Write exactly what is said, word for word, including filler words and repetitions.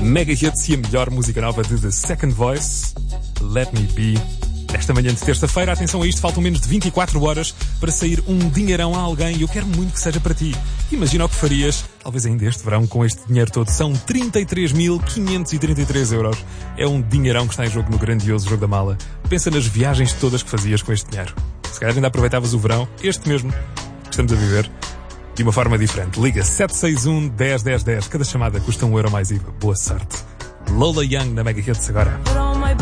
Mega Hits e a melhor música nova de The Second Voice, Let Me Be. Nesta manhã de terça-feira, atenção a isto, faltam menos de vinte e quatro horas para sair um dinheirão a alguém e eu quero muito que seja para ti. Imagina o que farias, talvez ainda este verão, com este dinheiro todo. São trinta e três mil quinhentos e trinta e três euros. É um dinheirão que está em jogo no grandioso Jogo da Mala. Pensa nas viagens todas que fazias com este dinheiro. Se calhar ainda aproveitavas o verão, este mesmo, que estamos a viver, de uma forma diferente. Liga sete seis um, dez, dez, dez. Cada chamada custa um euro mais I V A. Boa sorte. Lola Young na Mega Hits agora.